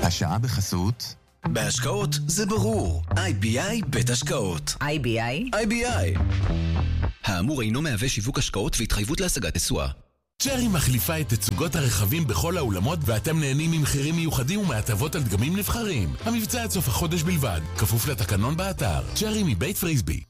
השעה בחסות בהשקעות זה ברור. IBI בית השקעות. IBI. האמור אינו מהווה שיווק השקעות והתחייבות להשגת תשואה. צ'רי מחליפה את תצוגות הרכבים בכל האולמות ואתם נהנים ממחירים מיוחדים ומהטבות על דגמים נבחרים. המבצע עד סוף החודש בלבד, כפוף לתקנון באתר. צ'רי מבית פריסבי.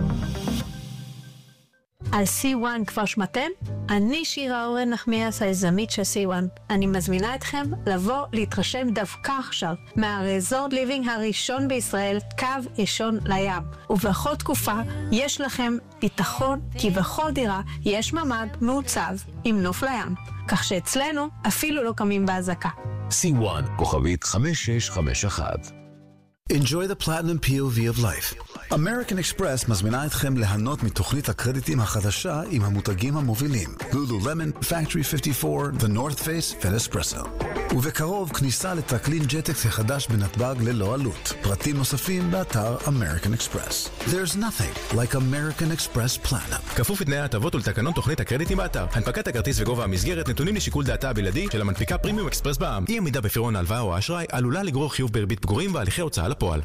על C1 כבר שמעתם? אני שירה אורן נחמיאס, היזמית של C1. אני מזמינה אתכם לבוא להתרשם דווקא עכשיו מהרזורט ליבינג הראשון בישראל, קו אישון לים. ובכל תקופה יש לכם ביטחון, כי בכל דירה יש ממד מעוצב עם נוף לים. כך שאצלנו אפילו לא קמים בהזקה. C1, כוכבית 5651. Enjoy the platinum POV of life. American Express מזמינה אתכם ליהנות מתוכנית הקרדיטים החדשה עם המותגים המובילים Lululemon, Factory 54, The North Face ו-Nespresso. ובקרוב כניסה לטרקלין ג'טקס החדש בנתב"ג ללא עלות. פרטים נוספים באתר American Express. There's nothing like American Express Platinum. כפוף לתנאי ההטבות ולתקנון תוכנית הקרדיטים באתר. הנפקת הכרטיס וגובה המסגרת נתונים לשיקול דעתה הבלעדי של המנפיקה פרימיום אקספרס בע"מ. אי עמידה בפירעון ההלוואה או האשראי עלולה לגרור חיוב בריבית פיגורים והליכי הוצאה לפועל.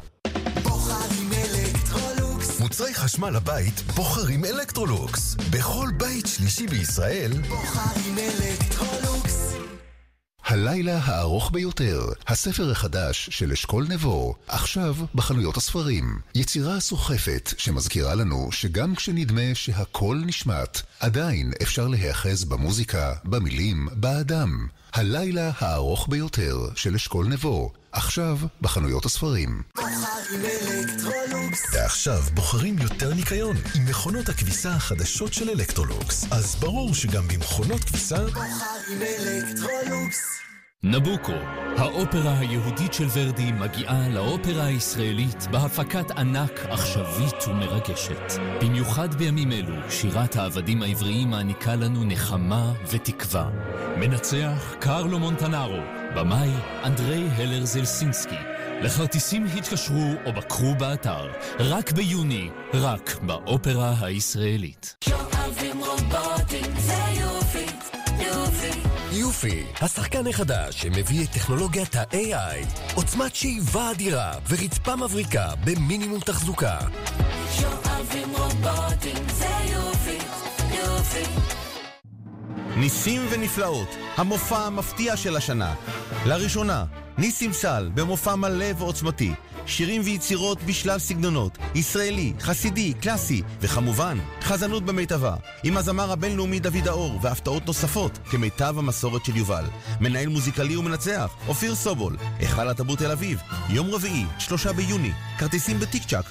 מוצרי חשמל לבית בוחרים אלקטרולוקס. בכל בית שלישי בישראל בוחרים אלקטרולוקס. הלילה הארוך ביותר, הספר החדש של אשכול נבו, עכשיו בחנויות הספרים. יצירה סוחפת שמזכירה לנו שגם כשנדמה שהכל נשמט, עדיין אפשר להיאחז במוזיקה, במילים, באדם. הלילה הארוך ביותר של אשכול נבו, עכשיו בחנויות הספרים. בוחרים אלקטרולוקס. ועכשיו בוחרים יותר ניקיון עם מכונות הכביסה החדשות של אלקטרולוקס. אז ברור שגם במכונות כביסה בוחרים אלקטרולוקס. נבוקו, האופרה היהודית של ורדי מגיעה לאופרה הישראלית בהפקת ענק עכשווית ומרגשת. במיוחד בימים אלו, שירת העבדים העבריים מעניקה לנו נחמה ותקווה. מנצח קרלו מונטנארו, במאי אנדרי הלר זלסינסקי. לכרטיסים התקשרו או בקרו באתר. רק ביוני, רק באופרה הישראלית. שואבים רובוטים, זה יופי, יופי. יופי, השחקן החדש שמביא את טכנולוגיית ה-AI, עוצמת שאיבה אדירה ורצפה מבריקה במינימום תחזוקה. שואבים רובוטים, זה יופי, יופי. ניסים ונפלאות, המופע המפתיע של השנה. לראשונה, ניסים סל במופע מלא ועוצמתי. שירים ויצירות בשלל סגנונות, ישראלי, חסידי, קלאסי, וכמובן, חזנות במיטבה, עם הזמר הבינלאומי דוד האור, והפתעות נוספות, כמיטב המסורת של יובל. מנהל מוזיקלי ומנצח, אופיר סובול, היכל התרבות תל אביב, יום רביעי, 3 ביוני, כרטיסים בטיק-צ'ק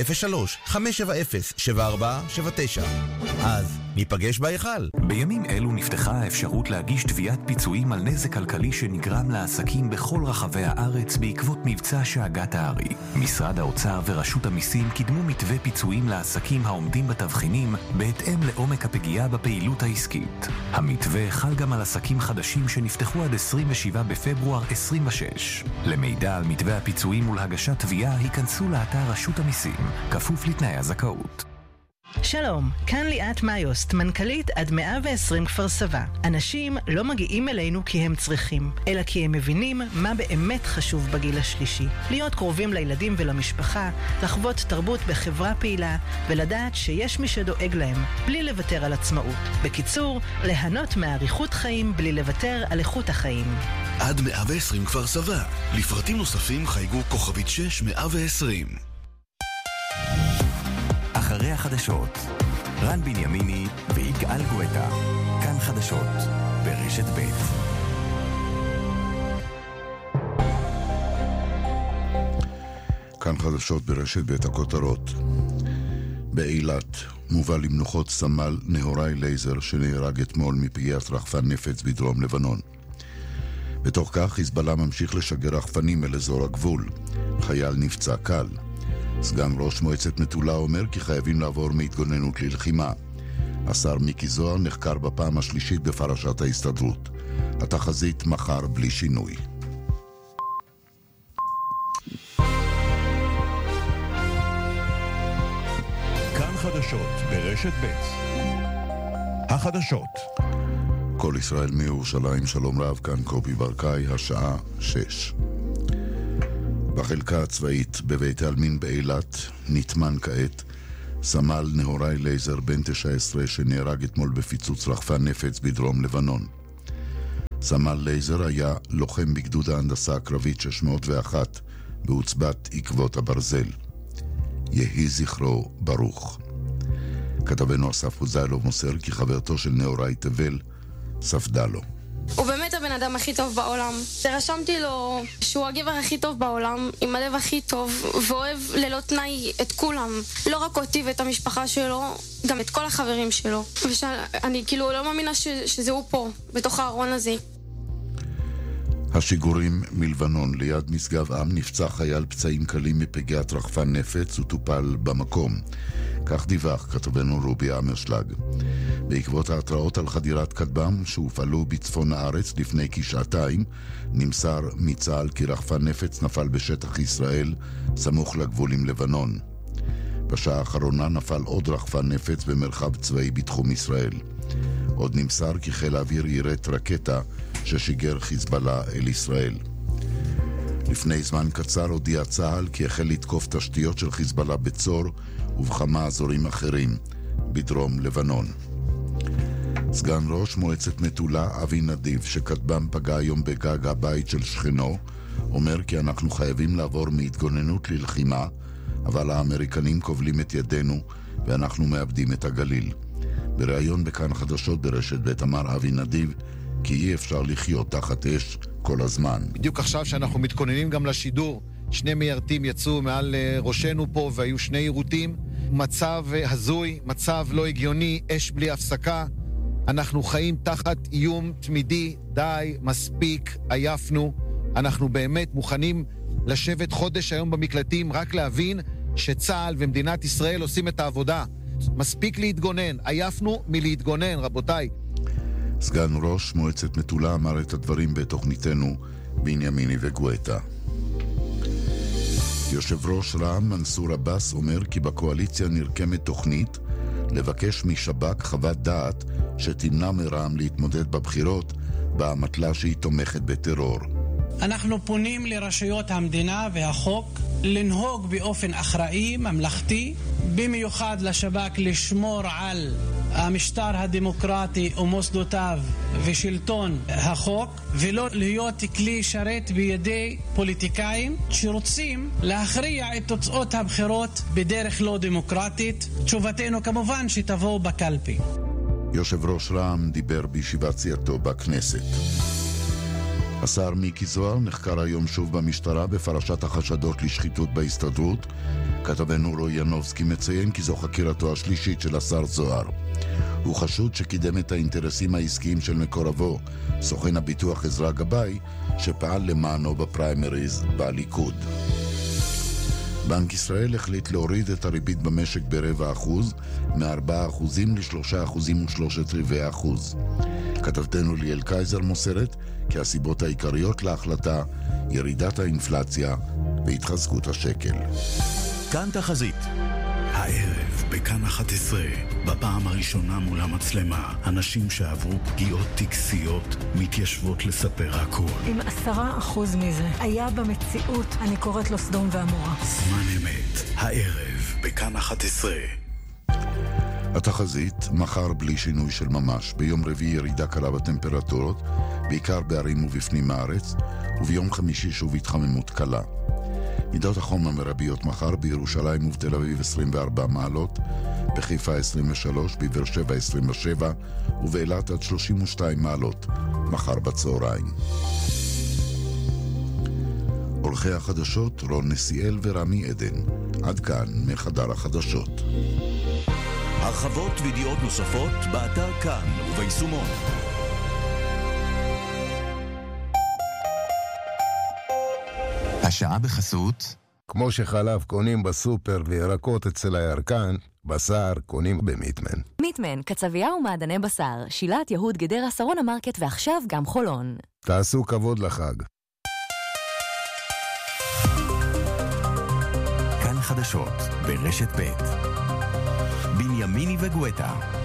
וב-03-570-7479. אז ניפגש בהיכל. בימים אלו נפתחה האפשרות להגיש תביעת פיצויים על נזק כלכלי שנגרם לעסקים בכל רחבי הארץ בעקבות מבצע שאגת הארי. משרד האוצר ורשות המיסים קידמו מתווה פיצויים לעסקים העומדים בתבחינים בהתאם לעומק הפגיעה בפעילות העסקית. המתווה חל גם על עסקים חדשים שנפתחו עד 27 בפברואר 26. למידע על מתווה הפיצויים ולהגשת תביעה היכנסו לאתר רשות המיסים, כפוף לתנאי הזכאות. שלום, כאן ליאת מאיוסט, מנכ"לית עד 120 כפר סבא. אנשים לא מגיעים אלינו כי הם צריכים, אלא כי הם מבינים מה באמת חשוב בגיל השלישי. להיות קרובים לילדים ולמשפחה, לחוות תרבות בחברה פעילה, ולדעת שיש מי שדואג להם, בלי לוותר על עצמאות. בקיצור, ליהנות מאריכות חיים בלי לוותר על איכות החיים. עד 120 כפר סבא. לפרטים נוספים חייגו כוכבית 6120. אחרי החדשות, רן בנימיני ויגאל גואטה. כאן חדשות, ברשת ב'. כאן חדשות ברשת ב'. הכותרות. באילת מובא למנוחות סמל נהוראי לייזר שנהרג אתמול מפגיעת רחפן נפץ בדרום לבנון. בתוך כך חיזבאללה ממשיך לשגר רחפנים אל אזור הגבול. חייל נפצע קל. סגן ראש מועצת מטולה אומר כי חייבים לעבור מהתגוננות ללחימה. השר מיקי זוהר נחקר בפעם השלישית בפרשת ההסתדרות. התחזית מחר בלי שינוי. כאן חדשות ברשת ב'. החדשות. כל ישראל מירושלים, שלום רב, כאן קובי ברקאי, השעה 6. בחלקה הצבאית בבית העלמין באילת נטמן כעת סמל נהוראי לייזר בן 19 שנהרג אתמול בפיצוץ רחפן נפץ בדרום לבנון. סמל לייזר היה לוחם בגדוד ההנדסה הקרבית 601 בעוצבת עקבות הברזל. יהי זכרו ברוך. כתבנו אסף חוזיילוב מוסר כי חברתו של נהוראי תבל ספדה לו. הוא באמת הבן אדם הכי טוב בעולם. רשמתי לו שהוא הגבר הכי טוב בעולם, עם הלב הכי טוב, ואוהב ללא תנאי את כולם. לא רק אותי ואת המשפחה שלו, גם את כל החברים שלו. ואני כאילו לא מאמינה שזה הוא פה, בתוך הארון הזה. השיגורים מלבנון ליד משגב עם נפצע חייל פצעים קלים מפגיעת רחפן נפץ וטופל במקום. כך דיווח כתבנו רובי אמרשלג. בעקבות ההתראות על חדירת כטב"ם שהופעלו בצפון הארץ לפני כשעתיים, נמסר מצה"ל כי רחפן נפץ נפל בשטח ישראל סמוך לגבול עם לבנון. בשעה האחרונה נפל עוד רחפן נפץ במרחב צבאי בתחום ישראל. עוד נמסר כי חיל האוויר יירט רקטה ששיגר חיזבאללה אל ישראל. לפני זמן קצר הודיע צה"ל כי החל לתקוף תשתיות של חיזבאללה בצור ובכמה אזורים אחרים בדרום לבנון. סגן ראש מועצת מטולה אבי נדיב, שכטב"ם פגע היום בגג הבית של שכנו, אומר כי אנחנו חייבים לעבור מהתגוננות ללחימה, אבל האמריקנים כובלים את ידינו ואנחנו מאבדים את הגליל. בריאיון בכאן חדשות ברשת ב' אמר אבי נדיב כי אי אפשר לחיות תחת אש כל הזמן. בדיוק עכשיו שאנחנו מתכוננים גם לשידור, 2 מיירטים יצאו מעל ראשנו פה והיו 2 יירוטים. מצב הזוי, מצב לא הגיוני, אש בלי הפסקה. אנחנו חיים תחת איום תמידי, די, מספיק, עייפנו. אנחנו באמת מוכנים לשבת חודש היום במקלטים, רק להבין שצה"ל ומדינת ישראל עושים את העבודה. מספיק להתגונן, עייפנו מלהתגונן, רבותיי. סגן ראש מועצת מטולה אמר את הדברים בתוכניתנו בנימיני וגואטה. יושב ראש רע"מ מנסור עבאס אומר כי בקואליציה נרקמת תוכנית לבקש משב"כ חוות דעת שתמנע מרע"מ להתמודד בבחירות באמתלה שהיא תומכת בטרור. אנחנו פונים לרשויות המדינה והחוק לנהוג באופן אחראי, ממלכתי, במיוחד לשב"כ לשמור על המשטר הדמוקרטי ומוסדותיו ושלטון החוק, ולא להיות כלי שרת בידי פוליטיקאים שרוצים להכריע את תוצאות הבחירות בדרך לא דמוקרטית. תשובתנו כמובן שתבוא בקלפי. יושב ראש רע"מ דיבר בישיבת סיעתו בכנסת. השר מיקי זוהר נחקר היום שוב במשטרה בפרשת החשדות לשחיתות בהסתדרות. כתבנו רועי ינובסקי מציין כי זו חקירתו השלישית של השר זוהר. הוא חשוד שקידם את האינטרסים העסקיים של מקורבו, סוכן הביטוח עזרא גבאי, שפעל למענו בפריימריז בליכוד. בנק ישראל החליט להוריד את הריבית במשק ב0.25% מ4% ל3.3%. כתבתנו ליאל קייזר מוסרת כי הסיבות העיקריות להחלטה ירידת האינפלציה והתחזקות השקל. כאן תחזית. הערב בכאן 11, בפעם הראשונה מול המצלמה, אנשים שעברו פגיעות טקסיות מתיישבות לספר הכל. אם 10% מזה היה במציאות, אני קוראת לו סדום ועמורה. זמן אמת, הערב בכאן 11. התחזית, מחר בלי שינוי של ממש, ביום רביעי ירידה קלה בטמפרטורות, בעיקר בערים ובפנים הארץ, וביום חמישי שוב התחממות קלה. מידות החום המרביות מחר בירושלים ובתל אביב 24 מעלות, בחיפה 23, בבאר שבע 27 ובאילת עד 32 מעלות מחר בצהריים. עורכי החדשות רון נסיאל ורמי עדן. עד כאן מחדר החדשות. הרחבות וידיעות נוספות באתר כאן וביישומון. השעה בחסות. כמו שחלב קונים בסופר וירקות אצל הירקן, בשר קונים במיטמן. מיטמן, קצבייה ומעדני בשר, שילת יהוד גדרה שרונה מרקט ועכשיו גם חולון. תעשו כבוד לחג. כאן חדשות ברשת ב'. בנימיני וגואטה.